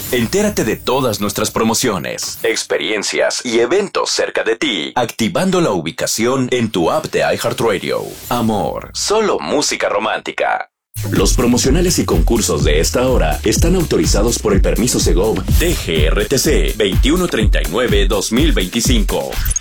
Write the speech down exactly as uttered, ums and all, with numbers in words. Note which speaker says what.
Speaker 1: Entérate de todas nuestras promociones, experiencias y eventos cerca de ti, activando la ubicación en tu app de iHeartRadio. Amor, solo música romántica. Los promocionales y concursos de esta hora están autorizados por el permiso Segov D G R T C veintiuno treinta y nueve guion dos mil veinticinco.